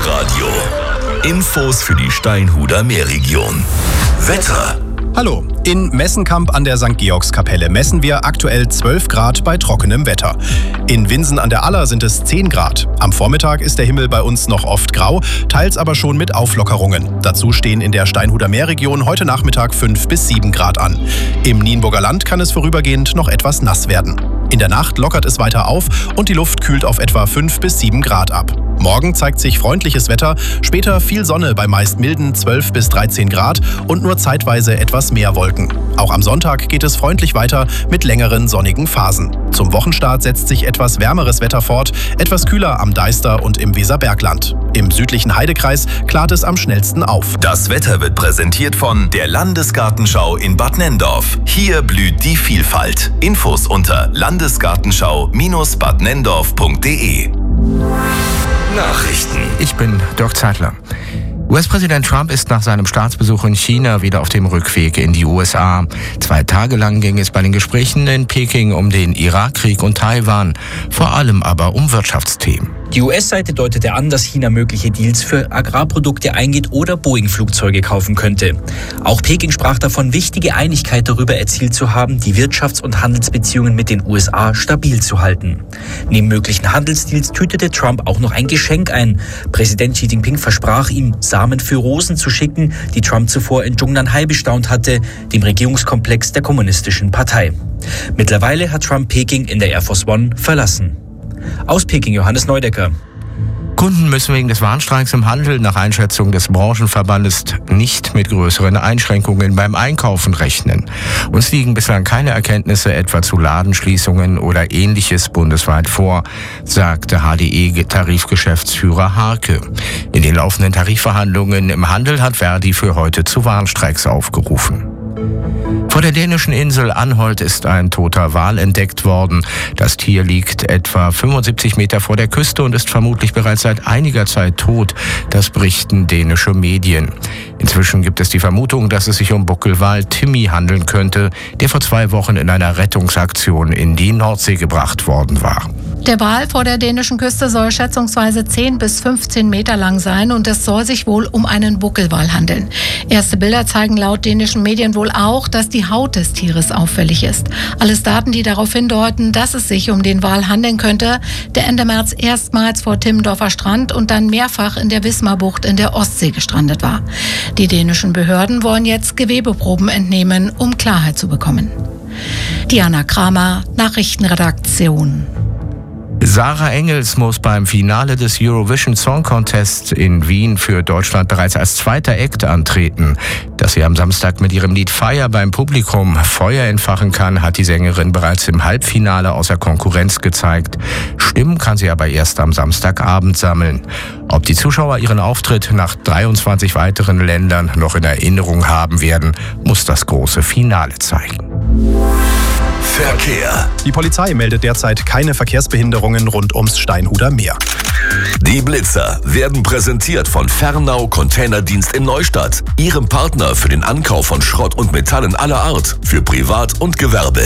Meerradio. Infos für die Steinhuder Meerregion. Wetter. Hallo, in Messenkamp an der St. Georgskapelle messen wir aktuell 12 Grad bei trockenem Wetter. In Winsen an der Aller sind es 10 Grad. Am Vormittag ist der Himmel bei uns noch oft grau, teils aber schon mit Auflockerungen. Dazu stehen in der Steinhuder Meerregion heute Nachmittag 5 bis 7 Grad an. Im Nienburger Land kann es vorübergehend noch etwas nass werden. In der Nacht lockert es weiter auf und die Luft kühlt auf etwa 5 bis 7 Grad ab. Morgen zeigt sich freundliches Wetter, später viel Sonne bei meist milden 12 bis 13 Grad und nur zeitweise etwas mehr Wolken. Auch am Sonntag geht es freundlich weiter mit längeren sonnigen Phasen. Zum Wochenstart setzt sich etwas wärmeres Wetter fort, etwas kühler am Deister und im Weserbergland. Im südlichen Heidekreis klart es am schnellsten auf. Das Wetter wird präsentiert von der Landesgartenschau in Bad Nenndorf. Hier blüht die Vielfalt. Infos unter landesgartenschau-badnenndorf.de. Nachrichten. Ich bin Dirk Zeitler. US-Präsident Trump ist nach seinem Staatsbesuch in China wieder auf dem Rückweg in die USA. 2 Tage lang ging es bei den Gesprächen in Peking um den Irakkrieg und Taiwan, vor allem aber um Wirtschaftsthemen. Die US-Seite deutete an, dass China mögliche Deals für Agrarprodukte eingeht oder Boeing-Flugzeuge kaufen könnte. Auch Peking sprach davon, wichtige Einigkeit darüber erzielt zu haben, die Wirtschafts- und Handelsbeziehungen mit den USA stabil zu halten. Neben möglichen Handelsdeals tütete Trump auch noch ein Geschenk ein. Präsident Xi Jinping versprach ihm, Samen für Rosen zu schicken, die Trump zuvor in Zhongnanhai bestaunt hatte, dem Regierungskomplex der Kommunistischen Partei. Mittlerweile hat Trump Peking in der Air Force One verlassen. Aus Peking Johannes Neudecker. Kunden müssen wegen des Warnstreiks im Handel nach Einschätzung des Branchenverbandes nicht mit größeren Einschränkungen beim Einkaufen rechnen. Uns liegen bislang keine Erkenntnisse etwa zu Ladenschließungen oder Ähnliches bundesweit vor, sagte HDE-Tarifgeschäftsführer Harke. In den laufenden Tarifverhandlungen im Handel hat Verdi für heute zu Warnstreiks aufgerufen. Vor der dänischen Insel Anholt ist ein toter Wal entdeckt worden. Das Tier liegt etwa 75 Meter vor der Küste und ist vermutlich bereits seit einiger Zeit tot. Das berichten dänische Medien. Inzwischen gibt es die Vermutung, dass es sich um Buckelwal Timmy handeln könnte, der vor 2 Wochen in einer Rettungsaktion in die Nordsee gebracht worden war. Der Wal vor der dänischen Küste soll schätzungsweise 10 bis 15 Meter lang sein und es soll sich wohl um einen Buckelwal handeln. Erste Bilder zeigen laut dänischen Medien wohl auch, dass die Haut des Tieres auffällig ist. Alles Daten, die darauf hindeuten, dass es sich um den Wal handeln könnte, der Ende März erstmals vor Timmendorfer Strand und dann mehrfach in der Wismarbucht in der Ostsee gestrandet war. Die dänischen Behörden wollen jetzt Gewebeproben entnehmen, um Klarheit zu bekommen. Diana Kramer, Nachrichtenredaktion. Sarah Engels muss beim Finale des Eurovision Song Contest in Wien für Deutschland bereits als zweiter Act antreten. Dass sie am Samstag mit ihrem Lied Fire beim Publikum Feuer entfachen kann, hat die Sängerin bereits im Halbfinale außer Konkurrenz gezeigt. Stimmen kann sie aber erst am Samstagabend sammeln. Ob die Zuschauer ihren Auftritt nach 23 weiteren Ländern noch in Erinnerung haben werden, muss das große Finale zeigen. Verkehr. Die Polizei meldet derzeit keine Verkehrsbehinderungen rund ums Steinhuder Meer. Die Blitzer werden präsentiert von Fernau Containerdienst in Neustadt, Ihrem Partner für den Ankauf von Schrott und Metallen aller Art, für Privat und Gewerbe.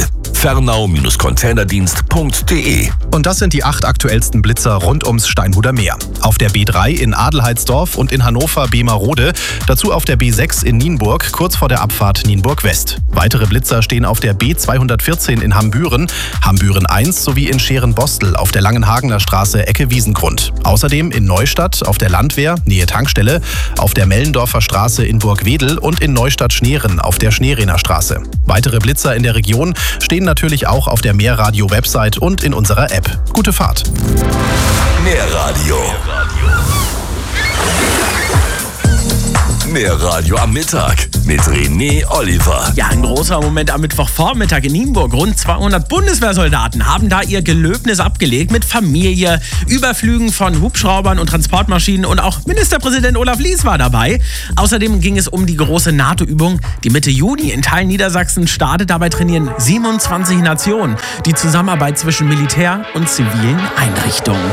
Fernau-Containerdienst.de. Und das sind die 8 aktuellsten Blitzer rund ums Steinhuder Meer. Auf der B3 in Adelheidsdorf und in Hannover-Bemerode, dazu auf der B6 in Nienburg, kurz vor der Abfahrt Nienburg West. Weitere Blitzer stehen auf der B214 in Hambüren, Hambüren 1 sowie in Scherenbostel auf der Langenhagener Straße Ecke Wiesengrund. Außerdem in Neustadt auf der Landwehr, Nähe Tankstelle, auf der Mellendorfer Straße in Burgwedel und in Neustadt-Schneeren auf der Schneerener Straße. Weitere Blitzer in der Region stehen natürlich auch auf der Meerradio-Website und in unserer App. Gute Fahrt! Meerradio. Meerradio am Mittag mit René Oliver. Ja, ein großer Moment am Mittwochvormittag in Nienburg. Rund 200 Bundeswehrsoldaten haben da ihr Gelöbnis abgelegt mit Familie, Überflügen von Hubschraubern und Transportmaschinen und auch Ministerpräsident Olaf Lies war dabei. Außerdem ging es um die große NATO-Übung, die Mitte Juni in Teilen Niedersachsen startet. Dabei trainieren 27 Nationen die Zusammenarbeit zwischen Militär und zivilen Einrichtungen.